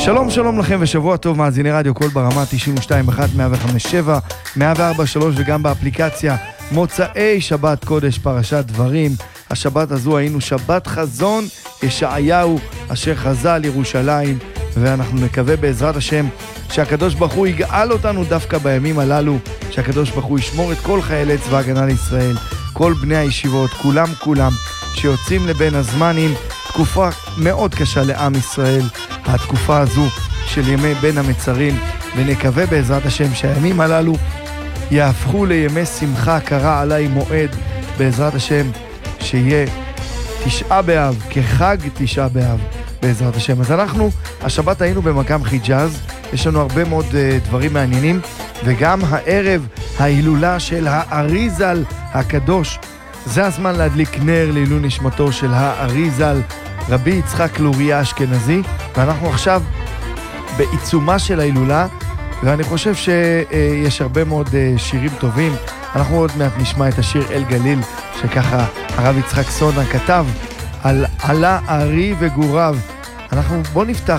שלום שלום לכם ושבוע טוב, מאזיני רדיו קול ברמה 92.1, 105.7, 104.3 וגם באפליקציה. מוצאי שבת קודש פרשת דברים. השבת הזו היינו שבת חזון ישעיהו אשר חזה על ירושלים, ואנחנו מקווה בעזרת השם שהקדוש ברוך הוא יגאל אותנו דווקא בימים הללו, שהקדוש ברוך הוא ישמור את כל חיילי צבא הגנה לישראל, כל בני הישיבות, כולם שיוצאים לבין הזמנים. תקופה מאוד קשה לעם ישראל, התקופה הזו של ימי בין המצרים, ונקווה בעזרת השם שהימים הללו יהפכו לימי שמחה, קרא עליי מועד בעזרת השם, שיהיה תשעה באב כחג תשעה באב בעזרת השם. אז אנחנו השבת היינו במקם חיג'אז, יש לנו הרבה מאוד דברים מעניינים, וגם הערב ההילולה של האריזל הקדוש. זה הזמן להדליק נר לעילוי נשמתו של האריזל, רבי יצחק לוריה אשכנזי, ואנחנו עכשיו בעיצומה של ההילולה, ואני חושב שיש הרבה מאוד שירים טובים. אנחנו עוד מעט נשמע את השיר אל גליל, שככה הרב יצחק סונה כתב על עלה ארי וגוריו. בוא נפתח